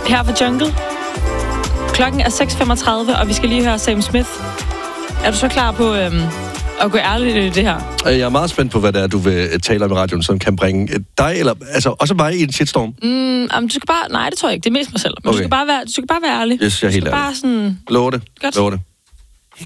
her fra Jungle. Klokken er 6:35, og vi skal lige høre Sam Smith. Er du så klar på at gå ærligt i det her? Jeg er meget spændt på, hvad det er, du vil tale om i radioen, som kan bringe dig, eller altså også mig i en shitstorm. Du skal bare... Nej, det tror jeg ikke. Det er mest mig selv. Men Okay. du skal bare være ærlig. Yes, jeg er helt ærlig. Bare sådan... Lover det. Godt. Lover det.